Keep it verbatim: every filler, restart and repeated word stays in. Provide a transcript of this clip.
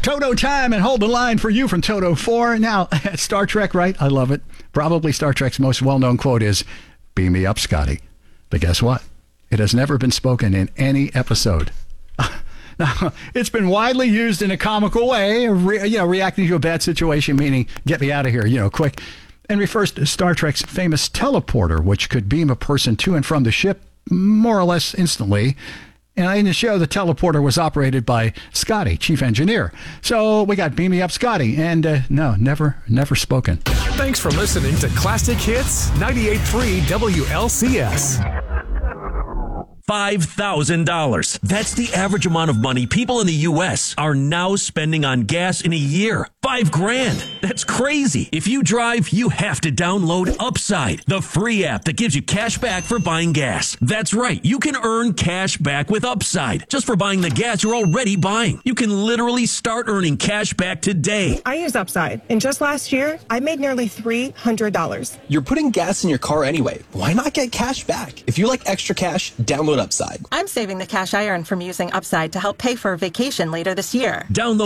Toto time, and hold the line for you from Toto four. Now, Star Trek, right? I love it. Probably Star Trek's most well-known quote is, "Beam me up, Scotty." But guess what? It has never been spoken in any episode. Now, it's been widely used in a comical way, re, you know, reacting to a bad situation, meaning get me out of here, you know, quick, and refers to Star Trek's famous teleporter, which could beam a person to and from the ship more or less instantly. And in the show, the teleporter was operated by Scotty, chief engineer. So we got Beam Me Up Scotty, and uh, no, never, never spoken. Thanks for listening to Classic Hits ninety-eight point three W L C S. five thousand dollars. That's the average amount of money people in the U S are now spending on gas in a year. Five grand. That's crazy. If you drive, you have to download Upside, the free app that gives you cash back for buying gas. That's right. You can earn cash back with Upside just for buying the gas you're already buying. You can literally start earning cash back today. I use Upside, and just last year, I made nearly three hundred dollars. You're putting gas in your car anyway. Why not get cash back? If you like extra cash, download Upside. I'm saving the cash I earn from using Upside to help pay for a vacation later this year. Download